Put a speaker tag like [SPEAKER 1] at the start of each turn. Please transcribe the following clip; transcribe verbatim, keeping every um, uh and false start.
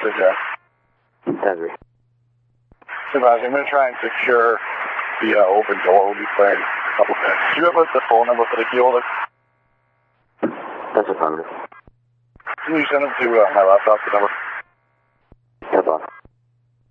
[SPEAKER 1] Good job.
[SPEAKER 2] Henry.
[SPEAKER 1] Supervisor, I'm going to try and secure the uh, open door. We'll be playing a couple minutes. Do you have like, the phone number for the key holder?
[SPEAKER 2] That's affirmative.
[SPEAKER 1] Can you send them to uh, my laptop, the number?